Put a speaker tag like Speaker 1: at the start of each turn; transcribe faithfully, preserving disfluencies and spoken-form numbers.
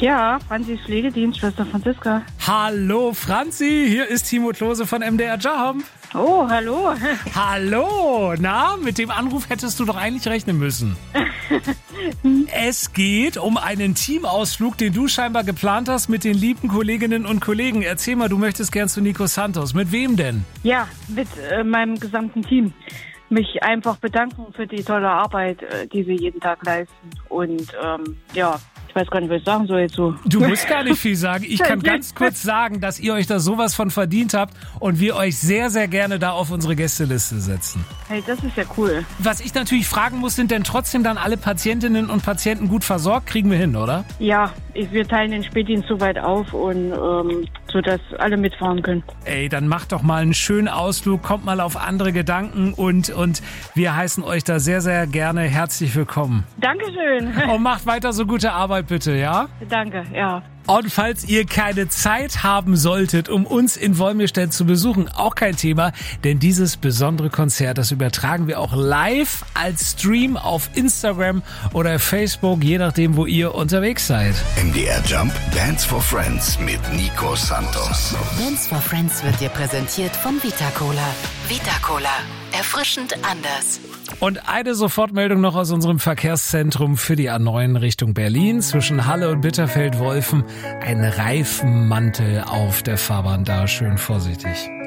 Speaker 1: Ja, Franzis Pflegedienst, Schwester Franziska.
Speaker 2: Hallo Franzi, hier ist Timo Klose von M D R Jump.
Speaker 1: Oh, hallo.
Speaker 2: Hallo, na, mit dem Anruf hättest du doch eigentlich rechnen müssen. Es geht um einen Teamausflug, den du scheinbar geplant hast mit den lieben Kolleginnen und Kollegen. Erzähl mal, du möchtest gern zu Nico Santos. Mit wem denn?
Speaker 1: Ja, mit äh, meinem gesamten Team. Mich einfach bedanken für die tolle Arbeit, äh, die sie jeden Tag leisten. Und ähm, ja, ich weiß gar nicht, was ich sagen soll jetzt so.
Speaker 2: Du musst gar nicht viel sagen. Ich kann ganz kurz sagen, dass ihr euch da sowas von verdient habt und wir euch sehr, sehr gerne da auf unsere Gästeliste setzen.
Speaker 1: Hey, das ist ja cool.
Speaker 2: Was ich natürlich fragen muss, sind denn trotzdem dann alle Patientinnen und Patienten gut versorgt? Kriegen wir hin, oder?
Speaker 1: Ja, ich, wir teilen den Spätdienst so weit auf, und ähm, sodass alle mitfahren können.
Speaker 2: Ey, dann macht doch mal einen schönen Ausflug, kommt mal auf andere Gedanken und, und wir heißen euch da sehr, sehr gerne herzlich willkommen.
Speaker 1: Dankeschön.
Speaker 2: Und macht weiter so gute Arbeit bitte, ja?
Speaker 1: Danke, ja.
Speaker 2: Und falls ihr keine Zeit haben solltet, um uns in Wolmirstedt zu besuchen, auch kein Thema, denn dieses besondere Konzert, das übertragen wir auch live als Stream auf Instagram oder Facebook, je nachdem, wo ihr unterwegs seid.
Speaker 3: M D R Jump Dance for Friends mit Nico Santos.
Speaker 4: Dance for Friends wird dir präsentiert von Vita Cola. Vita Cola. Erfrischend anders.
Speaker 2: Und eine Sofortmeldung noch aus unserem Verkehrszentrum für die A neun Richtung Berlin. Zwischen Halle und Bitterfeld-Wolfen ein Reifenmantel auf der Fahrbahn da. Schön vorsichtig.